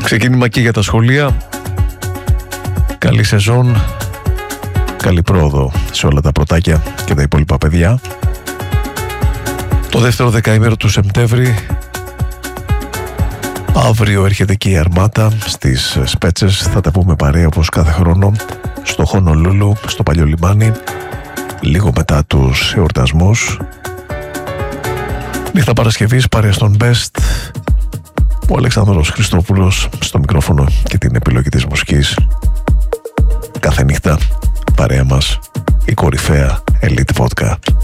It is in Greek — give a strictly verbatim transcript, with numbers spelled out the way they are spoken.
Ξεκίνημα και για τα σχολεία. Καλή σεζόν, καλή πρόοδο σε όλα τα πρωτάκια και τα υπόλοιπα παιδιά. Το δεύτερο δεκαήμερο του Σεπτέμβρη. Αύριο έρχεται και η Αρμάτα στις Σπέτσες. Θα τα πούμε παρέα όπως κάθε χρόνο στο Χονολούλου, στο Παλιό Λιμάνι, λίγο μετά τους εορτασμούς. Νύχτα Παρασκευής παρέα στον Best, ο Αλεξάνδρος Χριστόπουλος στο μικρόφωνο και την επιλογή της μουσικής. Κάθε νύχτα παρέα μας η κορυφαία Elite Vodka.